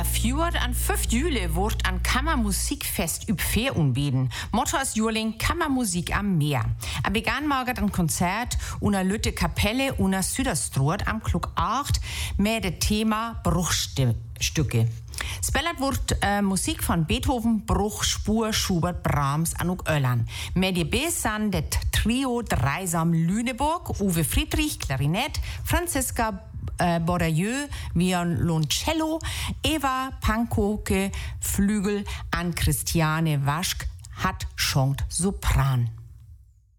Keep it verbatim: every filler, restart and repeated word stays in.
Fjord an fünf Juli wird an Kammermusikfest üb Feer unbeden. Motto ist Jurling Kammermusik am Meer. Er begann morgen ein Konzert una Lütte Kapelle una Süderstrood am Klug acht mit dem Thema Bruchstücke. Spellert wird äh, Musik von Beethoven, Bruch, Spur, Schubert, Brahms, Anuk Öllern. Mit dabei sind das Trio Dreisam Lüneburg, Uwe Friedrich, Klarinett, Franziska äh, Bordieu, Violoncello, Eva Pankoke, Flügel, an Christiane Waschk, hat schonkt Sopran.